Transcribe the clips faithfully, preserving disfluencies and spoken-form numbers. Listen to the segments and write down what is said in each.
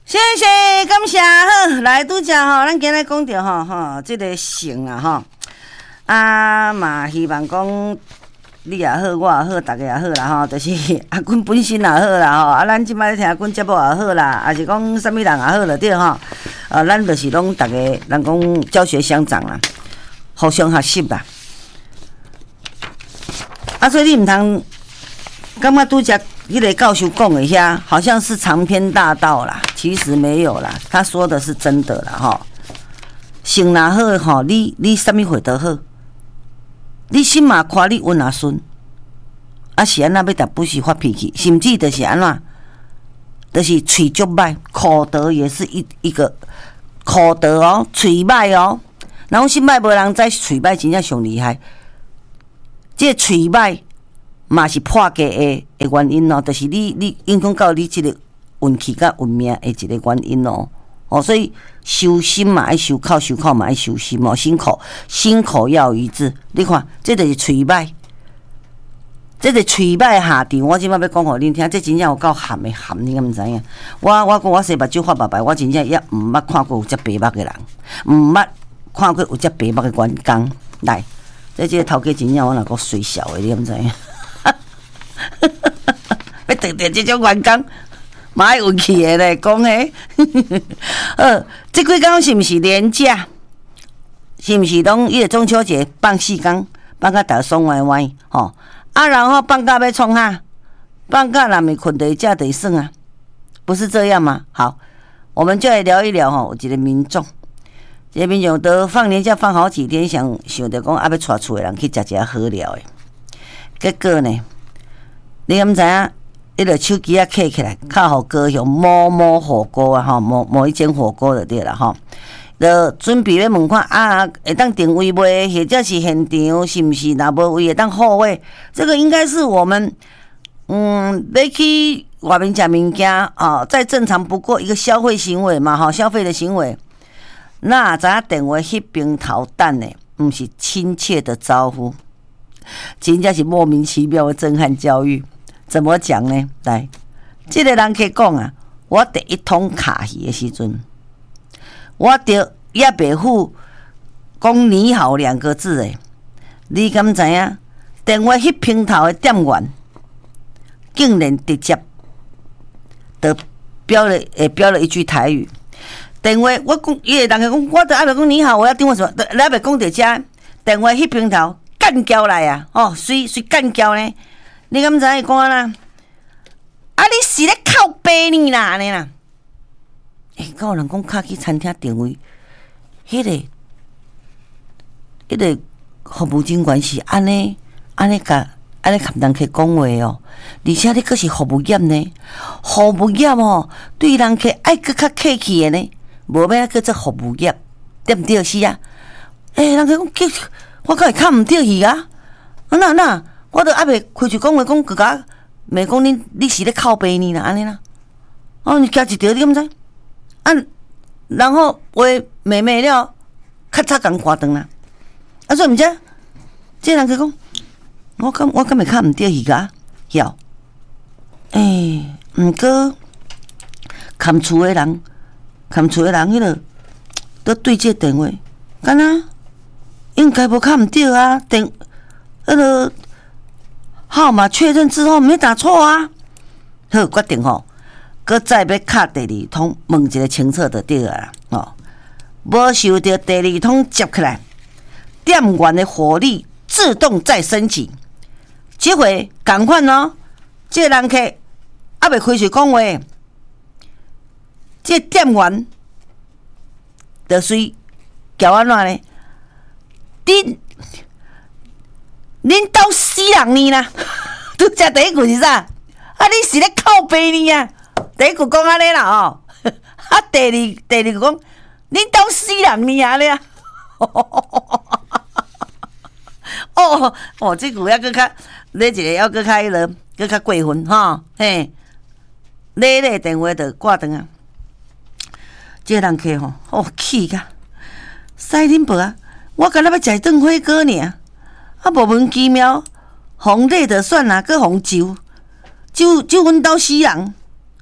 谢谢感谢好，来拄则吼，咱今日讲着吼吼，即个性啊吼，啊嘛希望讲你也好，我也好，大家也好啦吼，就是阿君本身也好啦吼，啊咱即摆听阿君节目也好啦，还是讲啥物人也好就对吼，啊咱就是拢大家人讲教学相长啦，互相学习啦。啊，所以你毋通感觉拄则迄个教授讲的遐，好像是长篇大道啦，其实没有啦。他说的是真的啦，吼。性若好吼，你你啥物会得好？你心嘛夸你运也顺，啊是安那要逐不是发脾气，甚至就是安怎，就是嘴足歹，口德也是一一个口德哦，嘴歹哦。然后心歹无人知，嘴歹真正上厉害。这嘴歹嘛是破家的的原因哦，就是你你影响到你这个运气甲运命的一个原因哦。哦，所以修心嘛爱修口，修口嘛爱修心哦，心口心口要一致。你看，这就是嘴歹，这个嘴歹下场。我即摆要讲互恁听，这真正有够含的含，你敢毋知影？我我讲我洗目睭发白白，我真正也毋捌看过有遮白目的人，毋捌看过有遮白目的员工来。这这个头家真正我若个衰小的，你敢知影？要得到这种员工，嘛爱运气的咧，讲诶。呃，这几工是毋是连假？是毋是拢伊个中秋节放四工，放到逐个爽歪歪吼？啊，然后放假要创哈？放假若没困得食得算啊？不是这样吗？好，我们就来聊一聊吼，有一个民众。这民众都放年假放好几天，想想着讲啊要带厝的人去食一下好料的，结果呢，你敢知影？迄个手机啊摕起来，靠好高雄某某火锅啊，吼某某一间火锅就对了吼。就准备要问看啊，会当定位袂，或者是现场是毋是？若无位会当后位，这个应该是我们嗯要去外面食物件啊，再正常不过一个消费行为嘛，吼消费的行为。那知影电话迄边头等的，毋是亲切的招呼，真正是莫名其妙的震撼教育。怎么讲呢？来，这个人去讲啊，我第一通卡戏的时阵，我着也袂赴讲你好两个字诶。你敢知影？电话迄边头的店员，竟然直接的标了，诶标了一句台语。电话我讲，伊个人讲，我都还袂讲你好，我要电话什么？你还袂讲着遮电话迄边头干交来啊！哦，随随干交呢？你敢知伊讲安那？啊，你是咧靠背呢啦，安尼啦？诶，敢有人讲卡去餐厅定位，迄、那个、迄、那个服务人员是安尼、安尼甲、安尼甲人客讲话哦，而且你阁是服务业呢，服务业哦，对人客爱阁较客气的呢。无要叫做服务业，对毋对？是啊，诶、欸，人讲叫我敢会看毋对去啊？那那，我都还袂开嘴讲话，讲个个，袂讲你你是咧靠背呢啦，安尼啦。哦，你加一条，你敢知？啊，然后话妹妹了，咔嚓共挂断啦。啊，所以毋知，这人去讲，我敢我敢会看毋对去个，晓？诶、欸，毋过看厝诶人。看厝的人，迄个都对接电话，敢若应该无看唔对啊？电迄个号码确认之后没打错啊。好，决定吼，搁再要敲第二通，问一个清楚就对啊。哦，无收到第二通接起来，店员的火力自动再升级。这回赶快哦，这个人客还袂开嘴讲话。这店员就随叫安怎呢？恁恁兜死人呢啦！拄则第一句是啥？啊，你是咧靠背呢啊？第一句讲安尼啦哦，啊，第二第二句讲恁兜死人呢啊咧！哦哦，这句要搁较，你一个要搁较迄落，搁较过分吼，嘿，你咧电话就挂断啊。这个人客吼，哦气甲，使恁无啊！我今仔要食一顿火锅尔，啊莫名其妙，红累就算啦，搁红酒，酒酒阮兜死人，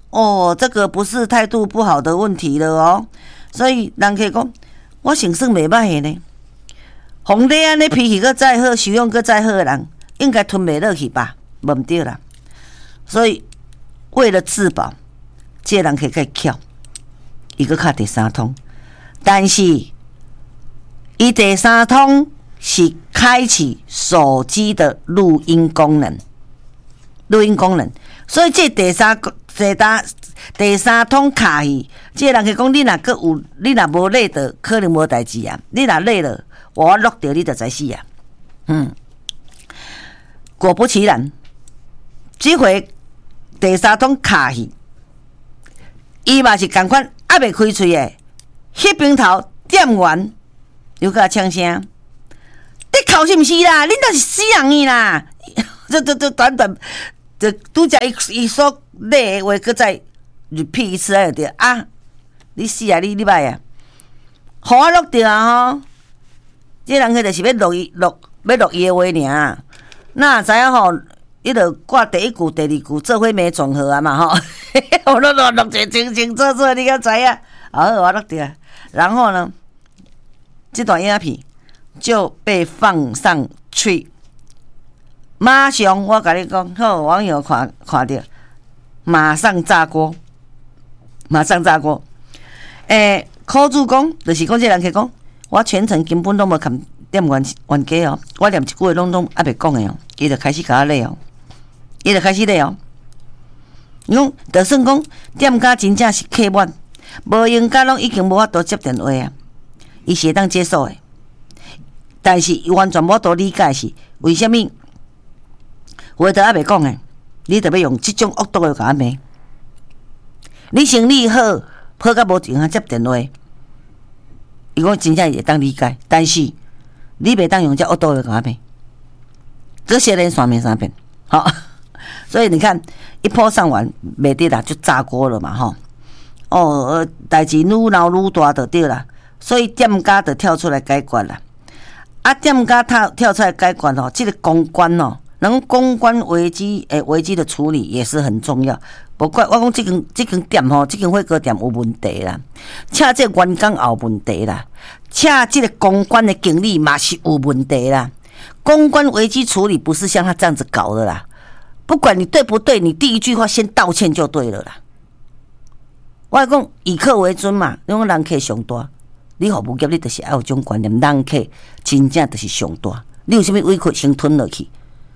哦，这个不是态度不好的问题了哦。所以人客讲，我成算袂歹的呢。皇帝安尼脾气阁再好，修养阁再好的人，应该吞袂落去吧？无毋对啦。所以为了自保，这个人客较巧，伊阁敲第三通，但是伊第三通是开启手机的录音功能，录音功能。所以这第三第三第三通卡去，这人去讲你若阁有，你若无累的，可能无代志啊。你若累了，我录到你就知死啊。嗯，果不其然，这回第三通卡去，伊嘛是共款，还未开喙的，迄边头店员又甲呛声，你哭是毋是啦？恁若是死人去啦！这这这短短。就拄则伊伊所咧的话，搁再 repeat 一次就对啊！你死啊！你你歹啊！互我录着啊吼！这人迄就是要录伊录要录伊的话尔。那知影吼，伊就挂第一句、第二句做伙没综合啊嘛吼！我录录录者清清楚楚，你敢知影？好，我录着。然后呢，这段影片就被放上去。马上，我甲你讲，好，网友看看到，马上炸锅，马上炸锅。诶、欸，口主讲，就是讲这人去讲，我全程根本拢无看店员员家哦，我连一句话拢拢还袂讲的哦，伊就开始甲我咧哦，伊就开始咧哦。伊讲，就算讲店家真正是客满，无用家拢已经无法度接电话啊，伊是会当接受的，但是伊完全无法度理解是为虾米？话都还袂讲诶，你着要用即种恶毒诶甲我骂。你生理好，好甲无用啊接电话，伊讲真正会当理解，但是你袂当用遮恶毒诶甲我骂。这些人三遍三遍，好，所以你看一波上完，袂得啦，就炸锅了嘛，吼。哦，代志愈闹愈大就对啦，所以店家就跳出来解决啦。啊，店家跳跳出来解决吼，即、这个公关哦。能公关危机，诶，危机的处理也是很重要。不过我讲这间这间店吼，这间火锅店有问题啦，且这员工也有问题啦，且这个公关的经理嘛是有问题啦。公关危机处理不是像他这样子搞的啦，不管你对不对，你第一句话先道歉就对了啦。我讲以客为尊嘛，因为人客上大，你服务业你就是要有种观念，人客真正就是上大，你有啥物委屈先吞落去。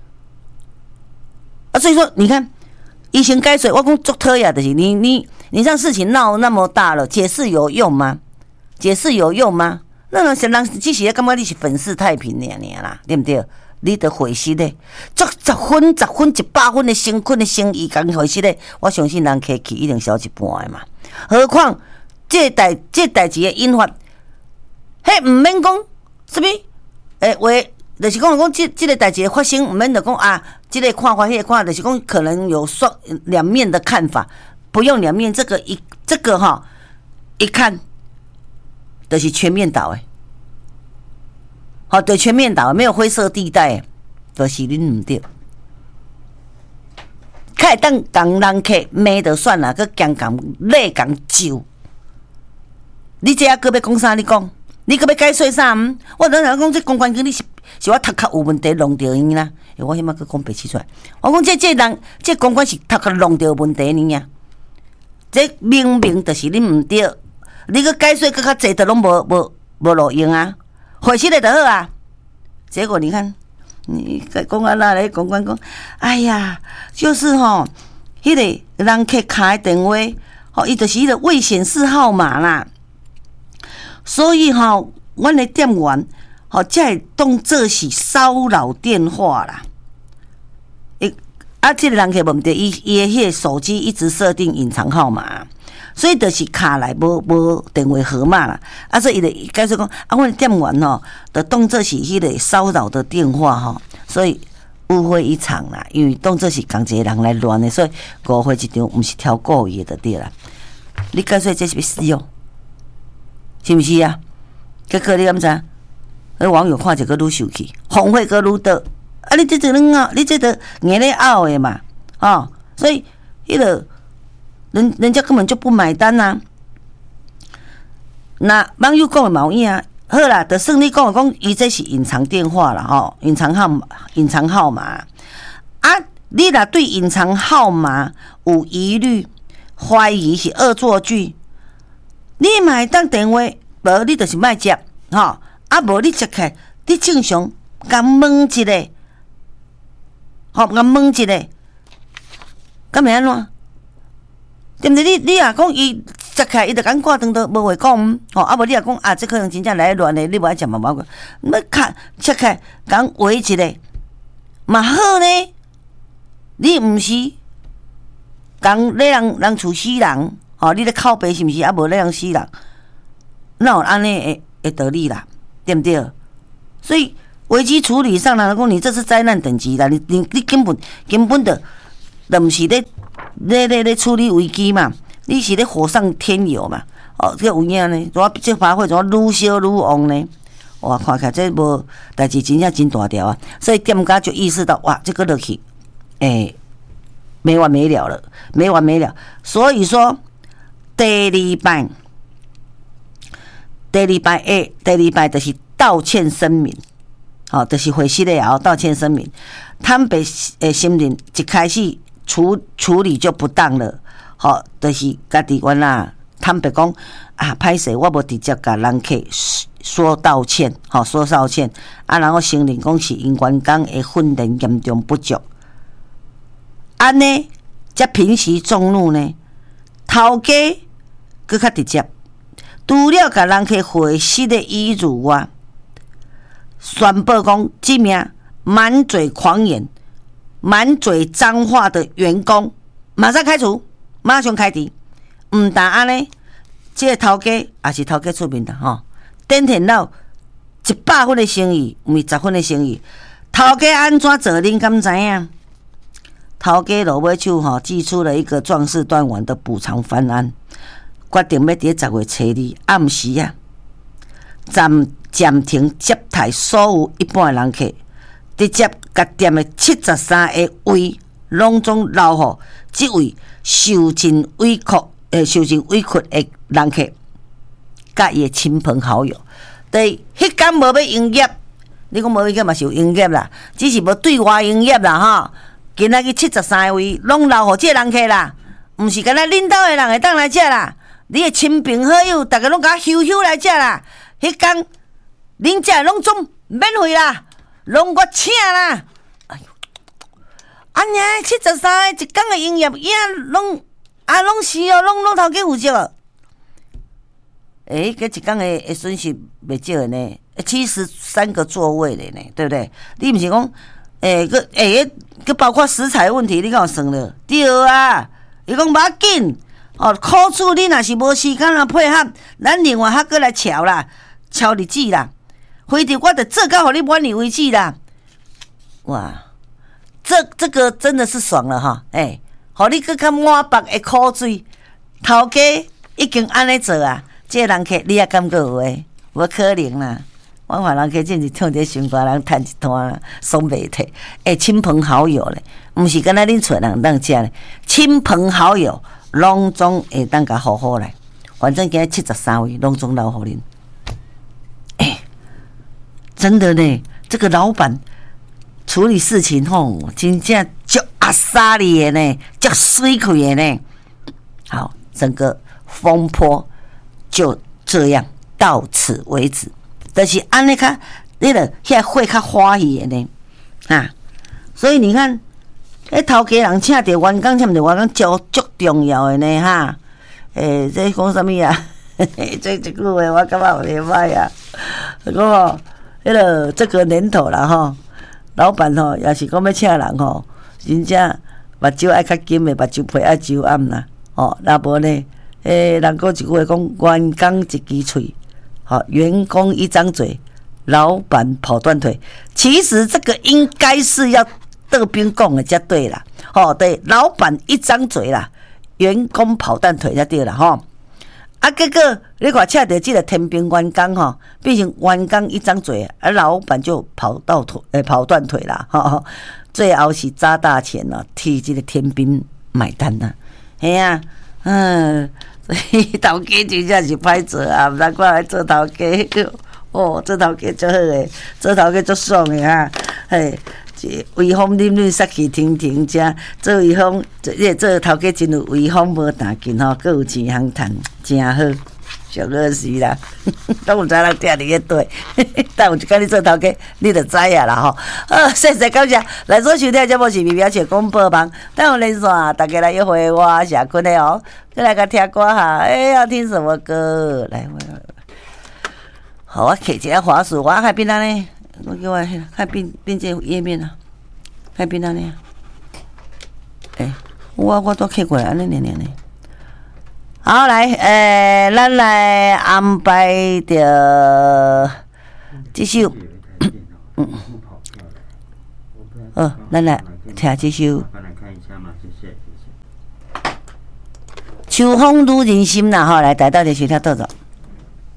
啊，所以说你看，以前该水，我讲足讨厌的是你你你让事情闹那么大了，解释有用吗？解释有用吗？那人人只是感觉你是粉饰太平尔尔啦，对不对？你得回失咧，足十分、十分、一百分的成困的生意，讲回失咧，我相信人客气一定少一半的嘛。何况这代这代志的引发，迄唔免讲什么诶话。就是讲讲这这个代志发生，毋免就讲啊，这个看法，迄个看法，就是讲可能有双两面的看法，不用两面，这个一这个哈一看，就是全面倒诶，好，对，全面倒，没有灰色地带诶，就是恁唔对。开当讲人客骂就算啦，佮讲讲累讲酒，你这下搁要讲啥？你讲？你搁要解说啥？我当然讲这公关经理是是我头壳有问题弄着伊啦。欸、我迄摆搁讲白痴出来，我讲这这人这公关是头壳弄着问题呢呀。这明明就是你唔对，你搁解说搁较济的拢无无无路用啊，回失了就好啊。结果你看，你公安那来公关讲，哎呀，就是吼，迄、那个人客开电话，吼，伊就是迄个未显示号码啦。所以吼、哦，阮的店员吼、哦，才会当做是骚扰电话啦。伊啊，这个人客问题，伊伊的迄个手机一直设定隐藏号码，所以就是卡来无无电话号码啦。啊，所以伊就解释讲，啊，阮的店员吼，就当做是迄个骚扰的电话吼，所以误会一场啦。因为当做是共一个人来乱的，所以误会一场，毋是挑故意的对啦。你解说这是要死哦？是毋是啊？结果你敢知？迄网友看者个愈生气，红会个愈多。啊，你这个人啊，你这个硬咧拗的嘛，哦，所以迄个人人家根本就不买单啊。那网友讲的嘛有影，好啦，就算你讲的讲，伊这是隐藏电话啦，吼，隐藏号码，隐藏号码啊。你若对隐藏号码有疑虑，怀疑是恶作剧，你嘛会当电话，无你就是莫接，吼，啊无你接起来，你正常甲问一下，吼，甲问一下，敢会安怎？对毋对？你你若讲伊接起来，伊就甲挂断倒，无话讲，吼，啊无你若讲啊，这可能真正来乱的，你无爱接嘛无关，要卡接起来，甲话一下，嘛好呢。你毋是讲咧人人厝死人，吼、哦，你咧靠背是毋是？啊，无咧人死人，哪有安尼的的道理啦？对不对？所以危机处理上来讲，你这是灾难等级啦，你你你根本根本的，就毋是咧咧咧咧处理危机嘛，你是咧火上添油嘛？哦，这有影呢，怎啊这发挥怎啊愈烧愈旺呢？哇，看起来这无代志真正真大条啊！所以店家就意识到，哇，这个落去。哎、欸，没完没了了，没完没了。所以说，第二摆，第二摆诶，第二摆就是道歉声明，好、哦，就是回息的后道歉声明，坦白诶心灵一开始处处理就不当了，好、哦，就是家己原来坦白讲啊，歹势，我无直接甲人客说道歉，好、哦，说道歉啊，然后承认讲是因员工诶训练严重不足。安尼，才平息众怒呢。头家佫较直接，除了甲人客回息的遗辱外，宣布讲，这名满嘴狂言、满嘴脏话的员工，马上开除，马上开除。毋但安尼，这个头家也是头家出面的吼，顶天了一百分的生意，毋是十分的生意。头家安怎做，恁敢知影？头家落尾手吼，寄出了一个壮士断腕的补偿方案，决定要伫十月初二暗时啊，暂暂停接待所有一般的人客，直接甲店的七十三个位拢总留互即位受尽委屈、诶受尽委屈的人客，甲伊的亲朋好友。对，迄天无要营业，你讲无营业嘛是有营业啦，只是无对外营业啦吼。今仔日七十三位拢留互这人客啦，毋是干那领导的人会当来食啦，你的亲朋好友逐个拢甲咻咻来食啦。迄天恁食拢总免费啦，拢我请啦。哎呦，安尼七十三个一天的营业也拢啊拢是哦，拢拢头家负责哦。诶、欸，搿一天的的损失袂少的呢，七十三个座位的呢，对不对？你毋是讲？诶，个诶，个包括食材问题，你敢有算了？对啊，伊讲无要紧，哦，苦主你若是无时间啊配合，咱另外还搁来瞧啦，瞧日子啦，非得我得做到互你满意为止啦。哇，这这个真的是爽了哈！诶、欸，互你搁较满腹的苦水，头家已经安尼做啊，这个人客你也感觉有诶，无可能啦。我看人客真是唱这新歌，人趁一摊爽袂退。诶，亲朋好友咧，毋是干那恁厝人当食咧，亲朋好友拢总会当甲好好来。反正今日七十三位拢总留互恁。诶，真的呢，这个老板处理事情吼，真正足阿莎利的呢，足水气的呢。好，整个风波就这样到此为止。就是安尼较，你了遐会较欢喜的呢，啊！所以你看，迄头家人请着员工，请着员工，足足重要的呢，哈！诶、欸，这讲啥物啊？这这句话我感觉有袂歹啊！讲哦，迄个这个年头啦吼，老板吼也是讲要请人吼，真正目睭爱较金的，目睭皮爱周暗啦，哦，若无呢，诶、欸，人讲一句话讲，员工一支喙。好，员工一张嘴，老板跑断腿。其实这个应该是要德兵讲的才对啦。哦，对，老板一张嘴啦，员工跑断腿才对啦。吼，啊，结果你看，恰到这个天兵员工吼，变成员工一张嘴，而老板就跑到腿，诶、欸，跑断腿啦。吼，最后是砸大钱了，替这个天兵买单呐。哎呀、啊， 嗯，所以头家真正是歹做啊，毋通过来做头家。哦，做头家足好诶，做头家足爽诶哈，嘿。威风凛凛，杀气腾腾，遮做威风，这做头家真有威风，无胆劲吼，阁有钱通趁，真好，上好是啦。都有知人听你个对，但有一天你做头家，你就知影啦吼。好，谢谢感谢，来做收听节目是微表姐广播网，等有连线，大家来约会我谢坤的哦，再来个听歌哈，哎，要听什么歌？来，我，好，我摕一个滑鼠，我海边安尼。我叫我看变变这页面啊，看变安尼啊，诶、欸，我我都看过来安尼念念呢。好，来，诶、欸，咱来安排着这首，嗯，哦，咱来听这首《秋风愈人心》啦，吼，来，大家就收听到着。